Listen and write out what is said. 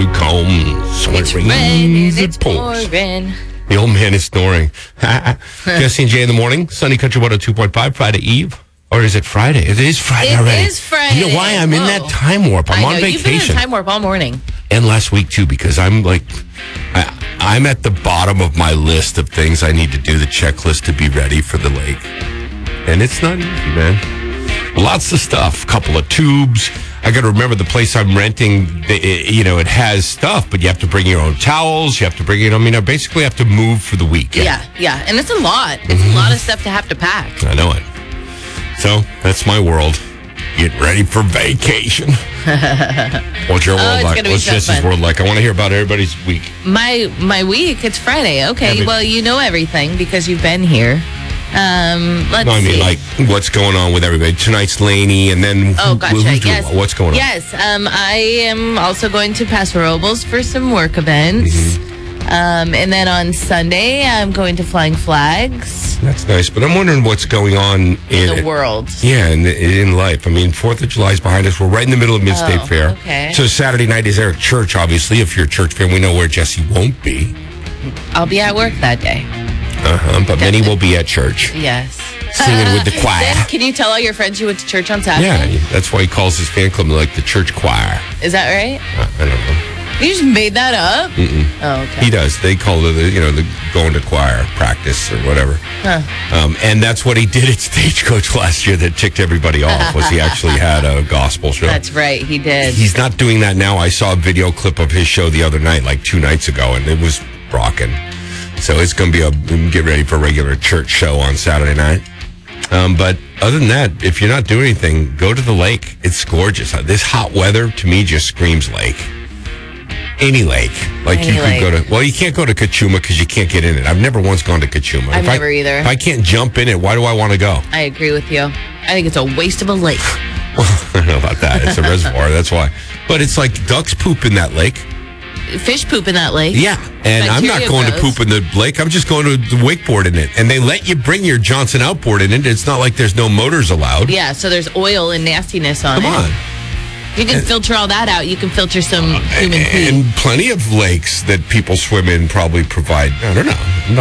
Luke Combs. It's raining, it's pouring. The old man is snoring. Jesse and Jay in the morning. Sunny Country 102.5, Friday Eve. Or is it Friday? It is Friday already. It is Friday. You know why? I'm in that time warp. I'm on vacation. You've been in time warp all morning. And last week, too, because I'm like... I'm at the bottom of my list of things I need to do, the checklist to be ready for the lake. And it's not easy, man. Lots of stuff. Couple of tubes. I got to remember the place I'm renting, it has stuff, but you have to bring your own towels. You have to bring I basically have to move for the week. Yeah. And it's a lot. It's a lot of stuff to have to pack. I know it. So, that's my world. Get ready for vacation. What's your world like? What's Jesse's world like? I want to hear about everybody's week. My week, it's Friday. Okay, well, you know everything because you've been here. Let's see. Like, what's going on with everybody? Tonight's Lainey, and then what's going on? Yes, I am also going to Paso Robles for some work events. And then on Sunday, I'm going to Flying Flags. That's nice, but I'm wondering what's going on in the world. Yeah, in life. I mean, 4th of July is behind us. We're right in the middle of Mid-State Fair. Okay. So Saturday night is there at church, obviously. If you're a church fan, we know where Jesse won't be. I'll be at work that day. But many will be at church. Yes. Singing with the choir. Then, can you tell all your friends you went to church on Saturday? Yeah, that's why he calls his fan club like the church choir. Is that right? I don't know. You just made that up? Mm-mm. Oh, okay. He does. They call it, the going to choir practice or whatever. Huh. And that's what he did at Stagecoach last year that ticked everybody off, was he actually had a gospel show. That's right, he did. He's not doing that now. I saw a video clip of his show the other night, like 2 nights ago, and it was rocking. So it's going to be get ready for a regular church show on Saturday night. But other than that, if you're not doing anything, go to the lake. It's gorgeous. This hot weather, to me, just screams lake. Any lake. You can't go to Kachuma because you can't get in it. I've never once gone to Kachuma. I've never either. If I can't jump in it, why do I want to go? I agree with you. I think it's a waste of a lake. Well, I don't know about that. It's a reservoir, that's why. But it's like ducks poop in that lake. Fish poop in that lake. Yeah, and I'm not going to poop in the lake. I'm just going to the wakeboard in it. And they let you bring your Johnson outboard in it. It's not like there's no motors allowed. Yeah, so there's oil and nastiness on it. Come on. You can filter all that out. You can filter some human pee. And plenty of lakes that people swim in probably provide, I don't know.